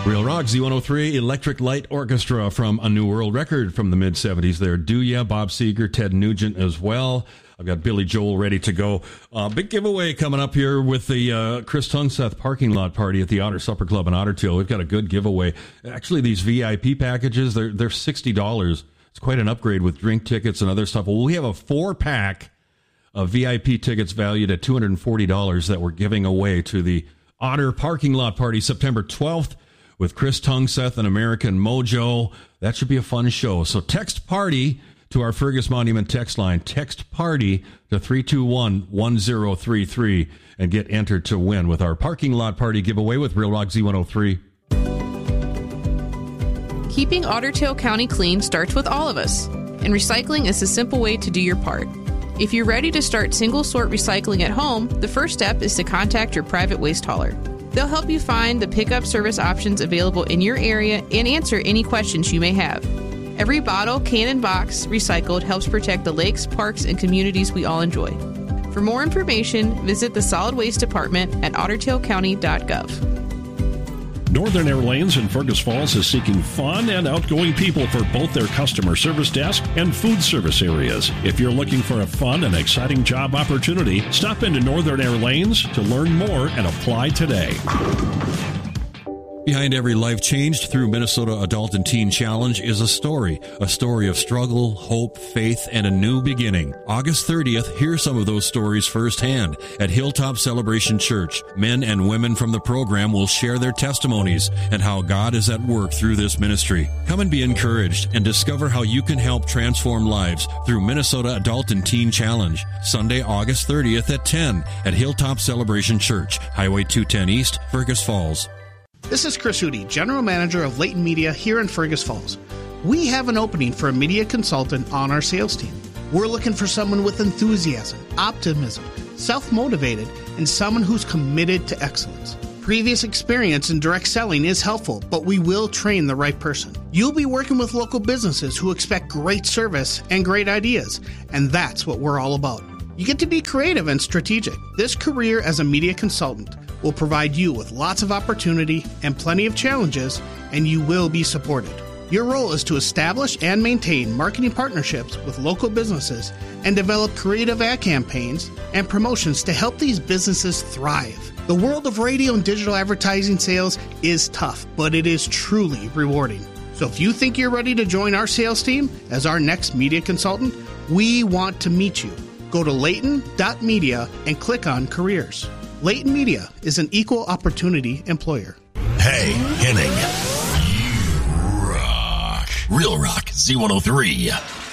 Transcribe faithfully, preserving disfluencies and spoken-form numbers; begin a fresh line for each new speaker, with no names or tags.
Real Rock, Z one oh three, Electric Light Orchestra from a New World Record from the mid-seventies there. Do Ya, Bob Seger, Ted Nugent as well. I've got Billy Joel ready to go. Uh, big giveaway coming up here with the uh, Chris Tungseth parking lot party at the Otter Supper Club in Ottertail. We've got a good giveaway. Actually, these V I P packages, they're, they're sixty dollars. It's quite an upgrade with drink tickets and other stuff. Well, we have a four-pack of V I P tickets valued at two hundred forty dollars that we're giving away to the Otter parking lot party September twelfth. With Chris Tungseth and American Mojo. That should be a fun show. So text party to our Fergus Monument text line. Text party to three two one, one zero three three and get entered to win with our parking lot party giveaway with Real Rock Z one oh three.
Keeping Ottertail County clean starts with all of us, and recycling is a simple way to do your part. If you're ready to start single-sort recycling at home, the first step is to contact your private waste hauler. They'll help you find the pickup service options available in your area and answer any questions you may have. Every bottle, can, and box recycled helps protect the lakes, parks, and communities we all enjoy. For more information, visit the Solid Waste Department at ottertail county dot gov.
Northern Air Lanes in Fergus Falls is seeking fun and outgoing people for both their customer service desk and food service areas. If you're looking for a fun and exciting job opportunity, stop into Northern Air Lanes to learn more and apply today.
Behind every life changed through Minnesota Adult and Teen Challenge is a story. A story of struggle, hope, faith, and a new beginning. August thirtieth, hear some of those stories firsthand. At Hilltop Celebration Church, men and women from the program will share their testimonies and how God is at work through this ministry. Come and be encouraged and discover how you can help transform lives through Minnesota Adult and Teen Challenge. Sunday, August thirtieth at ten at Hilltop Celebration Church, Highway two ten East, Fergus Falls.
This is Chris Hootie, General Manager of Leighton Media here in Fergus Falls. We have an opening for a media consultant on our sales team. We're looking for someone with enthusiasm, optimism, self-motivated, and someone who's committed to excellence. Previous experience in direct selling is helpful, but we will train the right person. You'll be working with local businesses who expect great service and great ideas, and that's what we're all about. You get to be creative and strategic. This career as a media consultant will provide you with lots of opportunity and plenty of challenges, and you will be supported. Your role is to establish and maintain marketing partnerships with local businesses and develop creative ad campaigns and promotions to help these businesses thrive. The world of radio and digital advertising sales is tough, but it is truly rewarding. So if you think you're ready to join our sales team as our next media consultant, we want to meet you. Go to leighton dot media and click on careers. Leighton Media is an equal opportunity employer.
Hey, Henning. You rock. Real Rock Z one oh three.